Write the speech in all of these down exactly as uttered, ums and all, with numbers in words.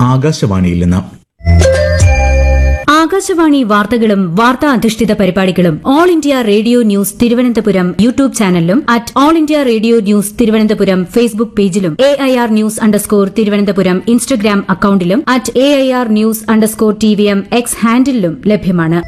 ആകാശവാണിയിൽ നിന്ന്. ആകാശവാണി വാർത്തകളും വാർത്താ അധിഷ്ഠിത പരിപാടികളും all India radio news Thiruvananthapuram YouTube ചാനലിലും at all India radio news Thiruvananthapuram Facebook പേജിലും A I R news underscore Thiruvananthapuram Instagram അക്കൌണ്ടിലും at A I R news underscore T V M X ഹാൻഡിലും ലഭ്യമാണ്.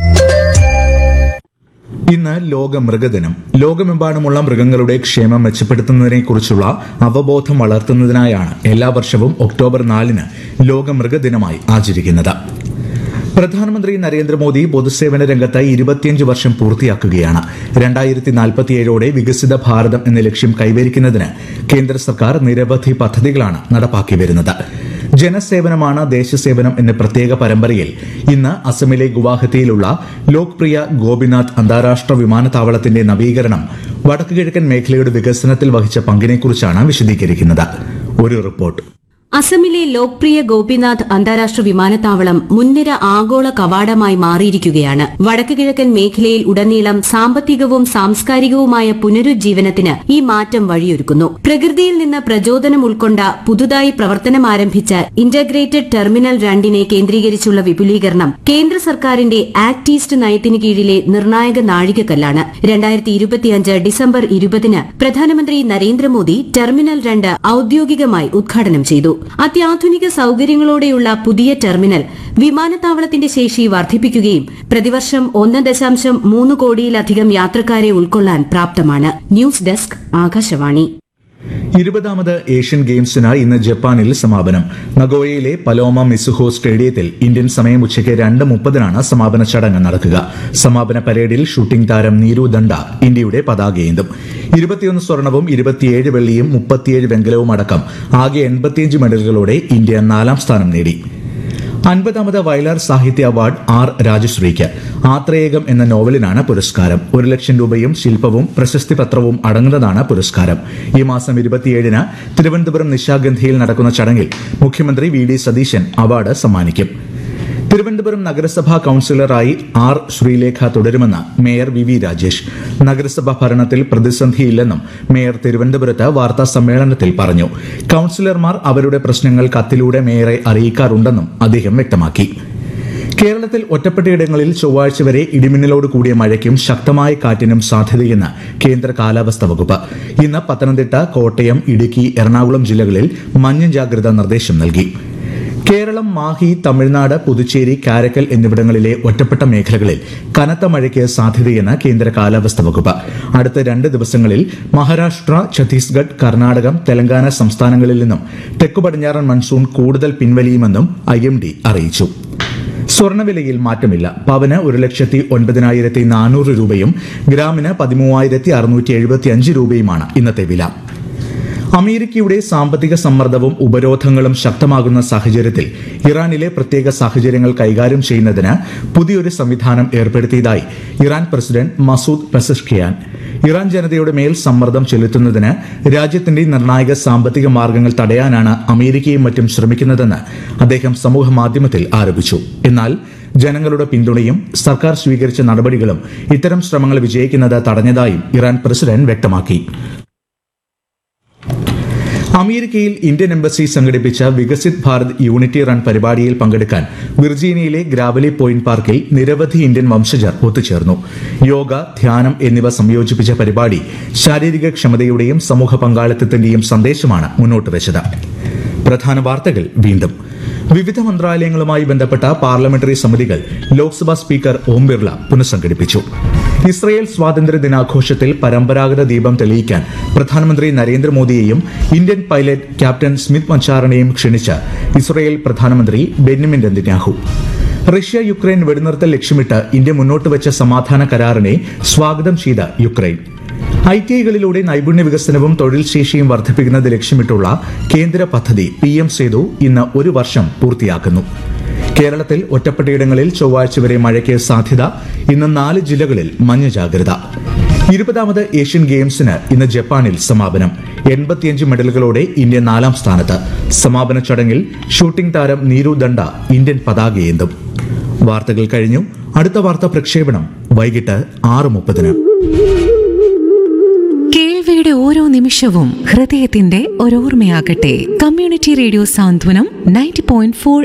ഇന്ന് ലോക മൃഗദിനം. ലോകമെമ്പാടുമുള്ള മൃഗങ്ങളുടെ ക്ഷേമം മെച്ചപ്പെടുത്തുന്നതിനെക്കുറിച്ചുള്ള അവബോധം വളർത്തുന്നതിനായാണ് എല്ലാ വർഷവും ഒക്ടോബർ നാലിന് ലോക മൃഗദിനമായി ആചരിക്കുന്നത്. പ്രധാനമന്ത്രി നരേന്ദ്രമോദി പൊതുസേവന രംഗത്ത് ഇരുപത്തിയഞ്ച് വർഷം പൂർത്തിയാക്കുകയാണ്. രണ്ടായിരത്തി നാൽപ്പത്തിയേഴോടെ വികസിത ഭാരതം എന്ന ലക്ഷ്യം കൈവരിക്കുന്നതിന് കേന്ദ്ര സർക്കാർ നിരവധി പദ്ധതികളാണ് നടപ്പാക്കി വരുന്നത്. ജനസേവനമാണ് ദേശസേവനം എന്ന പ്രത്യേക പരമ്പരയിൽ ഇന്ന് അസമിലെ ഗുവാഹത്തിയിലുള്ള ലോക്പ്രിയ ഗോപിനാഥ് അന്താരാഷ്ട്ര വിമാനത്താവളത്തിന്റെ നവീകരണം വടക്കുകിഴക്കൻ മേഖലയുടെ വികസനത്തിൽ വഹിച്ച പങ്കിനെക്കുറിച്ചാണ് വിശദീകരിക്കുന്നത്. ഒരു റിപ്പോർട്ട്. അസമിലെ ലോക്പ്രിയ ഗോപിനാഥ് അന്താരാഷ്ട്ര വിമാനത്താവളം മുൻനിര ആഗോള കവാടമായി മാറിയിരിക്കുകയാണ്. വടക്ക് കിഴക്കൻ മേഖലയിൽ ഉടനീളം സാമ്പത്തികവും സാംസ്കാരികവുമായ പുനരുജ്ജീവനത്തിന് ഈ മാറ്റം വഴിയൊരുക്കുന്നു. പ്രകൃതിയിൽ നിന്ന് പ്രചോദനം ഉൾക്കൊണ്ട പുതുതായി പ്രവർത്തനമാരംഭിച്ച ഇന്റഗ്രേറ്റഡ് ടെർമിനൽ രണ്ടിനെ കേന്ദ്രീകരിച്ചുള്ള വിപുലീകരണം കേന്ദ്ര സർക്കാരിന്റെ ആക്ട് ഈസ്റ്റ് നയത്തിന് കീഴിലെ നിർണായക നാഴികക്കല്ലാണ്. രണ്ടായിരത്തി ഇരുപത്തിയഞ്ച് ഡിസംബർ ഇരുപതിന് പ്രധാനമന്ത്രി നരേന്ദ്രമോദി ടെർമിനൽ രണ്ട് ഔദ്യോഗികമായി ഉദ്ഘാടനം ചെയ്തു. അത്യാധുനിക സൌകര്യങ്ങളോടെയുള്ള പുതിയ ടെർമിനൽ വിമാനത്താവളത്തിന്റെ ശേഷി വർദ്ധിപ്പിക്കുകയും പ്രതിവർഷം ഒന്ന് ദശാംശം മൂന്ന് കോടിയിലധികം യാത്രക്കാരെ ഉൾക്കൊള്ളാൻ പ്രാപ്തമാണ്. News desk Akashvani. ഇരുപതാമത് ഏഷ്യൻ ഗെയിംസിന് ഇന്ന് ജപ്പാനിൽ സമാപനം. നഗോയയിലെ പലോമ മിസുഹോ സ്റ്റേഡിയത്തിൽ ഇന്ത്യൻ സമയം ഉച്ചയ്ക്ക് രണ്ട് മുപ്പതിനാണ് സമാപന ചടങ്ങ് നടക്കുക. സമാപന പരേഡിൽ ഷൂട്ടിംഗ് താരം നീരു ദണ്ഡ ഇന്ത്യയുടെ പതാകയേന്തും. ഇരുപത്തിയൊന്ന് സ്വർണവും ഇരുപത്തിയേഴ് വെള്ളിയും മുപ്പത്തിയേഴ് വെങ്കലവും അടക്കം ആകെ എൺപത്തിയഞ്ച് മെഡലുകളോടെ ഇന്ത്യ നാലാം സ്ഥാനം നേടി. അൻപതാമത് വയലാർ സാഹിത്യ അവാർഡ് ആർ രാജശ്രീക്ക്. ആത്രേയകം എന്ന നോവലിനാണ് പുരസ്കാരം. ഒരു ലക്ഷം രൂപയും ശില്പവും പ്രശസ്തി പത്രവും അടങ്ങുന്നതാണ് പുരസ്കാരം. ഈ മാസം ഇരുപത്തിയേഴിന് തിരുവനന്തപുരം നിശാഗന്ധിയിൽ നടക്കുന്ന ചടങ്ങിൽ മുഖ്യമന്ത്രി വി ഡി സതീശൻ അവാർഡ് സമ്മാനിക്കും. തിരുവനന്തപുരം നഗരസഭാ കൌൺസിലറായി ആർ ശ്രീലേഖ തുടരുമെന്ന് മേയർ വി വി രാജേഷ്. നഗരസഭാ ഭരണത്തിൽ പ്രതിസന്ധിയില്ലെന്നും മേയർ തിരുവനന്തപുരത്ത് വാർത്താ സമ്മേളനത്തിൽ പറഞ്ഞു. കൌൺസിലർമാർ അവരുടെ പ്രശ്നങ്ങൾ കത്തിലൂടെ മേയറെ അറിയിക്കാറുണ്ടെന്നും അദ്ദേഹം വ്യക്തമാക്കി. കേരളത്തിൽ ഒറ്റപ്പെട്ടയിടങ്ങളിൽ ചൊവ്വാഴ്ച വരെ ഇടിമിന്നലോട് കൂടിയ മഴയ്ക്കും ശക്തമായ കാറ്റിനും സാധ്യതയെന്ന് കേന്ദ്ര കാലാവസ്ഥാ വകുപ്പ്. ഇന്ന് പത്തനംതിട്ട, കോട്ടയം, ഇടുക്കി, എറണാകുളം ജില്ലകളിൽ മഞ്ഞ ജാഗ്രതാ നിർദ്ദേശം നൽകി. കേരളം, മാഹി, തമിഴ്നാട്, പുതുച്ചേരി, കാരക്കൽ എന്നിവിടങ്ങളിലെ ഒറ്റപ്പെട്ട മേഖലകളിൽ കനത്ത മഴയ്ക്ക് സാധ്യതയെന്ന് കേന്ദ്ര കാലാവസ്ഥാ വകുപ്പ്. അടുത്ത രണ്ട് ദിവസങ്ങളിൽ മഹാരാഷ്ട്ര, ഛത്തീസ്ഗഡ്, കർണാടകം, തെലങ്കാന സംസ്ഥാനങ്ങളിൽ നിന്നും തെക്കു പടിഞ്ഞാറൻ മൺസൂൺ കൂടുതൽ പിൻവലിയുമെന്നും ഐ എം ഡി അറിയിച്ചു. സ്വർണ്ണവിലയിൽ മാറ്റമില്ല. പവന് ഒരു ലക്ഷത്തി ഒൻപതിനായിരത്തി നാനൂറ് രൂപയും ഗ്രാമിന് പതിമൂവായിരത്തി അറുന്നൂറ്റി എഴുപത്തി അഞ്ച് രൂപയുമാണ് ഇന്നത്തെ വില. അമേരിക്കയുടെ സാമ്പത്തിക സമ്മർദ്ദവും ഉപരോധങ്ങളും ശക്തമാകുന്ന സാഹചര്യത്തിൽ ഇറാനിലെ പ്രത്യേക സാഹചര്യങ്ങൾ കൈകാര്യം ചെയ്യുന്നതിന് പുതിയൊരു സംവിധാനം ഏർപ്പെടുത്തിയതായി Iran president Masoud Pezeshkian. Iran ജനതയുടെ മേൽ സമ്മർദ്ദം ചെലുത്തുന്നതിന് രാജ്യത്തിന്റെ നിർണായക സാമ്പത്തിക മാർഗങ്ങൾ തടയാനാണ് അമേരിക്കയും മറ്റും ശ്രമിക്കുന്നതെന്ന് അദ്ദേഹം സമൂഹമാധ്യമത്തിൽ ആരോപിച്ചു. എന്നാൽ ജനങ്ങളുടെ പിന്തുണയും സർക്കാർ സ്വീകരിച്ച നടപടികളും ഇത്തരം ശ്രമങ്ങൾ വിജയിക്കുന്നത് തടഞ്ഞതായും ഇറാൻ പ്രസിഡന്റ് വ്യക്തമാക്കി. അമേരിക്കയിൽ ഇന്ത്യൻ എംബസി സംഘടിപ്പിച്ച വികസിത് ഭാരത് യൂണിറ്റി റൺ പരിപാടിയിൽ പങ്കെടുക്കാൻ വിർജീനിയയിലെ ഗ്രാവലി പോയിന്റ് പാർക്കിൽ നിരവധി ഇന്ത്യൻ വംശജർ ഒത്തുചേർന്നു. യോഗ, ധ്യാനം എന്നിവ സംയോജിപ്പിച്ച പരിപാടി ശാരീരിക ക്ഷമതയുടെയും സമൂഹ പങ്കാളിത്തത്തിന്റെയും സന്ദേശമാണ് മുന്നോട്ട് വെച്ചത്. പ്രധാന വാർത്തകൾ വീണ്ടും. വിവിധ മന്ത്രാലയങ്ങളുമായി ബന്ധപ്പെട്ട പാർലമെന്ററി സമിതികൾ ലോക്സഭാ സ്പീക്കർ ഓം ബിർള പുനഃസംഘടിപ്പിച്ചു. ഇസ്രയേൽ സ്വാതന്ത്ര്യ ദിനാഘോഷത്തിൽ പരമ്പരാഗത ദീപം തെളിയിക്കാൻ പ്രധാനമന്ത്രി നരേന്ദ്രമോദിയെയും Indian pilot captain Smith മച്ചാറിനെയും ക്ഷണിച്ച് Israel പ്രധാനമന്ത്രി ബെന്യമിൻ നെതന്യാഹു. റഷ്യ യുക്രൈൻ വെടിനിർത്തൽ ലക്ഷ്യമിട്ട് ഇന്ത്യ മുന്നോട്ട് വെച്ച സമാധാന കരാറിനെ സ്വാഗതം ചെയ്ത യുക്രൈൻ. ഐ ടി ഐകളിലൂടെ നൈപുണ്യ വികസനവും തൊഴിൽ ശേഷിയും വർദ്ധിപ്പിക്കുന്നത് ലക്ഷ്യമിട്ടുള്ള കേന്ദ്ര പദ്ധതി പി എം സേതു ഇന്ന് ഒരു വർഷം പൂർത്തിയാക്കുന്നു. കേരളത്തിൽ ഒറ്റപ്പെട്ടയിടങ്ങളിൽ ചൊവ്വാഴ്ച വരെ മഴയ്ക്ക് സാധ്യത. ഇന്ന് നാല് ജില്ലകളിൽ മഞ്ഞ ജാഗ്രത. ഇരുപതാമത് ഏഷ്യൻ ഗെയിംസിന് ഇന്ന് ജപ്പാനിൽ സമാപനം. എൺപത്തിയഞ്ച് മെഡലുകളോടെ ഇന്ത്യ നാലാം സ്ഥാനത്ത്. സമാപന ചടങ്ങിൽ ഷൂട്ടിംഗ് താരം നീരു ദണ്ഡ ഇന്ത്യൻ പതാകയേന്തും. വാർത്തകൾ കഴിഞ്ഞു. അടുത്ത വാർത്താ പ്രക്ഷേപണം വൈകിട്ട് ആറ് മുപ്പതിന്. കേൾവിയുടെ ഓരോ നിമിഷവും ഹൃദയത്തിന്റെ ഒരോർമ്മയാകട്ടെ. കമ്മ്യൂണിറ്റി റേഡിയോ സാന്ത്വനം നയൻറ്റി പോയിന്റ് ഫോർ